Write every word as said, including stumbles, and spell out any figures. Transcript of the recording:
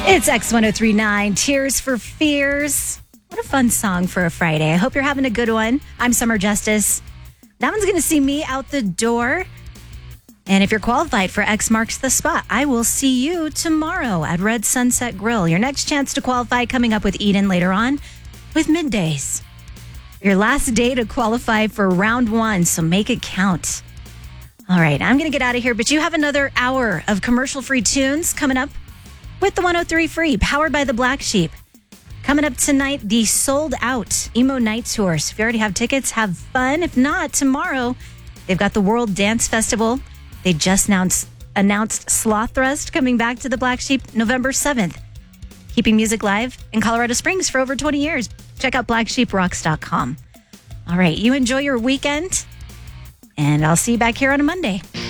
It's X ten thirty-nine, Tears for Fears. What a fun song for a Friday. I hope you're having a good one. I'm Summer Justice. That one's going to see me out the door. And if you're qualified for X Marks the Spot, I will see you tomorrow at Red Sunset Grill. Your next chance to qualify coming up with Eden later on with Middays. Your last day to qualify for round one, so make it count. All right, I'm going to get out of here, but you have another hour of commercial-free tunes coming up with the one oh three Free, powered by the Black Sheep. Coming up tonight, the sold-out Emo Night Tours. If you already have tickets, have fun. If not, tomorrow, they've got the World Dance Festival. They just announced, announced Sloth Thrust coming back to the Black Sheep November seventh. Keeping music live in Colorado Springs for over twenty years. Check out black sheep rocks dot com. All right, you enjoy your weekend, and I'll see you back here on a Monday.